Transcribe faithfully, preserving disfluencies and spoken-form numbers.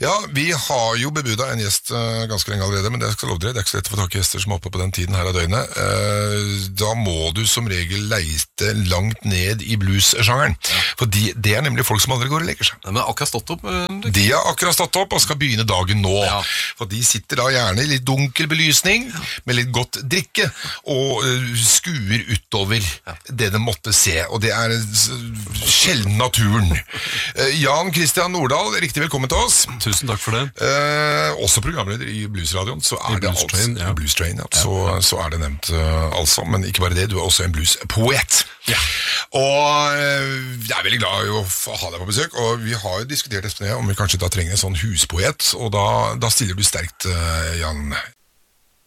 Ja, vi har jo bebudet en gjest uh, ganske lenge allerede, men det skal lov dere, det er ikke så lett å få tak i gjester som er oppe på den tiden her av døgnet. Uh, da må du som regel leite langt ned i blues-sjangeren, for de, det er nemlig folk som aldri går og legger seg. Men akkurat stått opp? Uh, de har akkurat stått opp og skal begynne dagen nå, ja. For de sitter da gjerne i litt dunkel belysning, ja. Med litt godt drikke, og uh, skuer utover ja. Det de måtte se, og det er sjelden naturen. Uh, Jan Christian Nordahl, riktig velkommen til oss. Tusen takk for det. Uh, også programleder i Bluesradioen, så er I det Blues Train, altså, ja. Blues Train, ja. Ja. Så, så er det nevnt uh, altså, men ikke bare det, du er også en bluespoet. Ja. Og uh, jeg er veldig glad i å ha deg på besøk, og vi har jo diskutert Espen om vi kanskje da trenger en sånn huspoet, og da, da stiller du sterkt, uh, Jan.